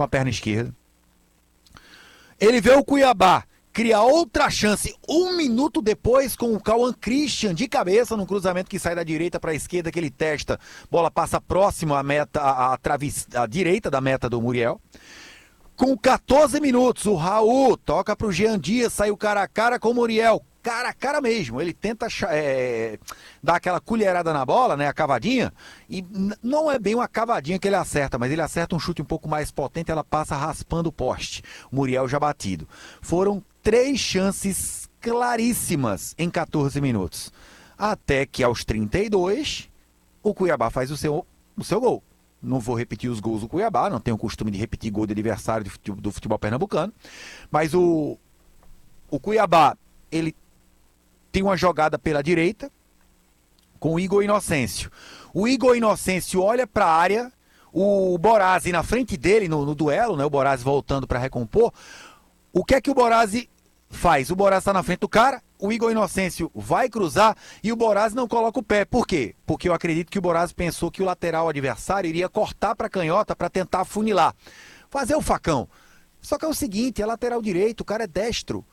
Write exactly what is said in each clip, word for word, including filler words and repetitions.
com a perna esquerda. Ele vê o Cuiabá criar outra chance um minuto depois com o Cauã Christian de cabeça no cruzamento que sai da direita para a esquerda, que ele testa, bola passa próximo à meta, à, à, traves, à direita da meta do Muriel. Com quatorze minutos, o Raul toca para o Jean Dias, saiu cara a cara com o Muriel, cara a cara mesmo. Ele tenta é, dar aquela colherada na bola, né, a cavadinha, e não é bem uma cavadinha que ele acerta, mas ele acerta um chute um pouco mais potente, ela passa raspando o poste. O Muriel já batido. Foram três chances claríssimas em quatorze minutos. Até que aos trinta e dois, o Cuiabá faz o seu, o seu gol. Não vou repetir os gols do Cuiabá, não tenho o costume de repetir gol de adversário do futebol, do futebol pernambucano. Mas o, o Cuiabá, ele tem uma jogada pela direita com o Igor Inocêncio. O Igor Inocêncio olha para a área, o Borazzi na frente dele no, no duelo, né, o Borazzi voltando para recompor. O que é que o Borazzi faz? O Borazzi está na frente do cara, o Igor Inocêncio vai cruzar e o Borazzi não coloca o pé. Por quê? Porque eu acredito que o Borazzi pensou que o lateral adversário iria cortar para a canhota para tentar funilar, fazer o facão. Só que é o seguinte, é lateral direito, o cara é destro.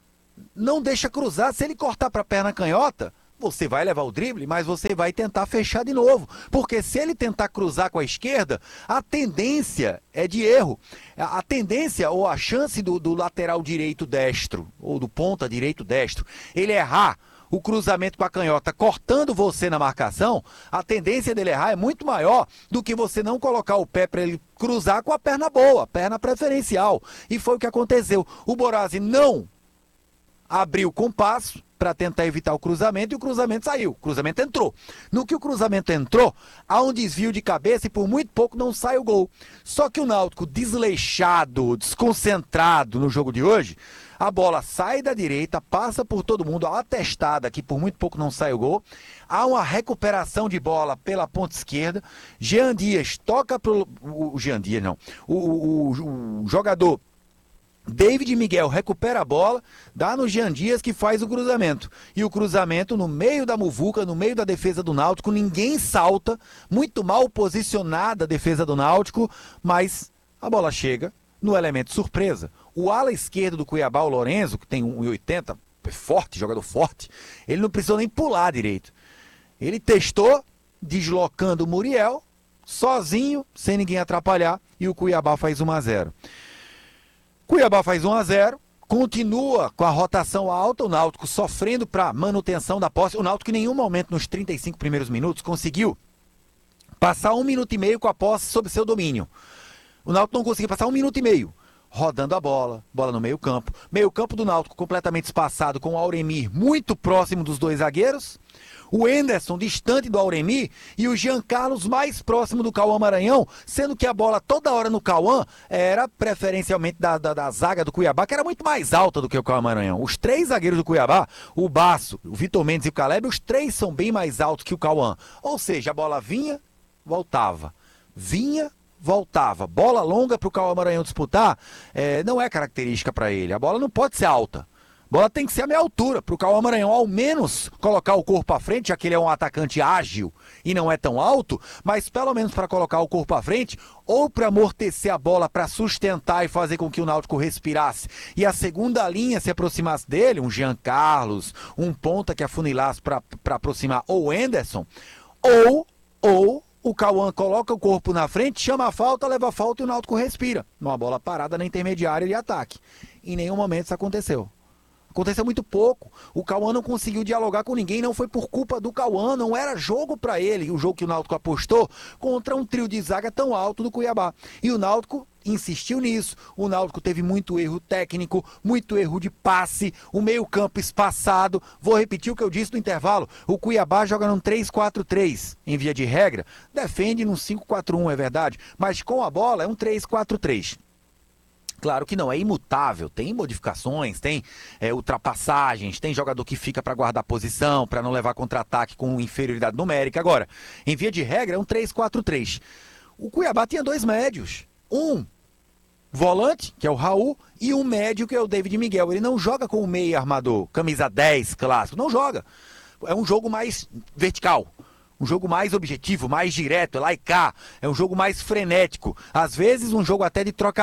Não deixa cruzar, se ele cortar para a perna canhota, você vai levar o drible, mas você vai tentar fechar de novo. Porque se ele tentar cruzar com a esquerda, a tendência é de erro. A tendência ou a chance do, do lateral direito destro, ou do ponta direito destro, ele errar o cruzamento com a canhota cortando você na marcação, a tendência dele errar é muito maior do que você não colocar o pé para ele cruzar com a perna boa, perna preferencial. E foi o que aconteceu. O Borazzi não abriu o compasso para tentar evitar o cruzamento e o cruzamento saiu, o cruzamento entrou. No que o cruzamento entrou, há um desvio de cabeça e por muito pouco não sai o gol. Só que o Náutico desleixado, desconcentrado no jogo de hoje, a bola sai da direita, passa por todo mundo, atestada que por muito pouco não sai o gol. Há uma recuperação de bola pela ponta esquerda, Jean Dias toca pro... o Jean Dias não, o, o, o, o jogador David Miguel recupera a bola, dá no Jean Dias que faz o cruzamento. E o cruzamento no meio da muvuca, no meio da defesa do Náutico, ninguém salta, muito mal posicionada a defesa do Náutico, mas a bola chega no elemento surpresa. O ala esquerdo do Cuiabá, o Lorenzo, que tem um metro e oitenta, forte, jogador forte, ele não precisou nem pular direito. Ele testou, deslocando o Muriel, sozinho, sem ninguém atrapalhar, e o Cuiabá faz um a zero. Cuiabá faz um a zero, continua com a rotação alta, o Náutico sofrendo para manutenção da posse. O Náutico em nenhum momento nos trinta e cinco primeiros minutos conseguiu passar um minuto e meio com a posse sob seu domínio. O Náutico não conseguiu passar um minuto e meio rodando a bola, bola no meio campo. Meio campo do Náutico completamente espaçado com o Auremir muito próximo dos dois zagueiros. O Enderson distante do Auremir e o Jean Carlos mais próximo do Cauã Maranhão, sendo que a bola toda hora no Cauã era preferencialmente da, da, da zaga do Cuiabá, que era muito mais alta do que o Cauã Maranhão. Os três zagueiros do Cuiabá, o Basso, o Vitor Mendes e o Caleb, os três são bem mais altos que o Cauã. Ou seja, a bola vinha, voltava, vinha, voltava. Bola longa para o Cauã Maranhão disputar é, não é característica para ele. A bola não pode ser alta. A bola tem que ser a meia altura, para o Cauã Maranhão ao menos colocar o corpo à frente, já que ele é um atacante ágil e não é tão alto, mas pelo menos para colocar o corpo à frente, ou para amortecer a bola, para sustentar e fazer com que o Náutico respirasse. E a segunda linha se aproximasse dele, um Jean Carlos, um ponta que afunilasse para aproximar ou o Enderson, ou, ou o Cauã coloca o corpo na frente, chama a falta, leva a falta e o Náutico respira. Numa bola parada na intermediária de ataque. Em nenhum momento isso aconteceu. Aconteceu muito pouco. O Cauã não conseguiu dialogar com ninguém, não foi por culpa do Cauã, não era jogo para ele, o jogo que o Náutico apostou contra um trio de zaga tão alto do Cuiabá. E o Náutico insistiu nisso. O Náutico teve muito erro técnico, muito erro de passe, o meio-campo espaçado. Vou repetir o que eu disse no intervalo. O Cuiabá joga num três quatro três, em via de regra, defende num cinco quatro um, é verdade, mas com a bola é um três quatro três. Claro que não, é imutável, tem modificações, tem é, ultrapassagens, tem jogador que fica para guardar posição, para não levar contra-ataque com inferioridade numérica. Agora, em via de regra, é um três quatro três. O Cuiabá tinha dois médios, um volante, que é o Raul, e um médio, que é o David Miguel. Ele não joga com o meio armador, camisa dez clássico, não joga. É um jogo mais vertical. Um jogo mais objetivo, mais direto, é lá e cá. É um jogo mais frenético. Às vezes um jogo até de troca